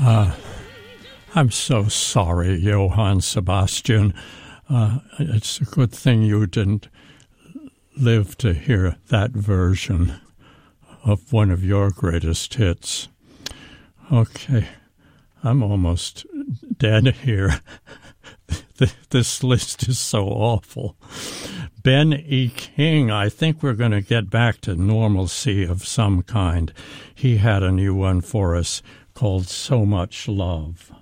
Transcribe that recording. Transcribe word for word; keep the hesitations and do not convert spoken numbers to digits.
I'm so sorry, Johann Sebastian. Uh, it's a good thing you didn't live to hear that version of one of your greatest hits. Okay, I'm almost dead here. This list is so awful. Ben E. King, I think we're going to get back to normalcy of some kind. He had a new one for us called So Much Love.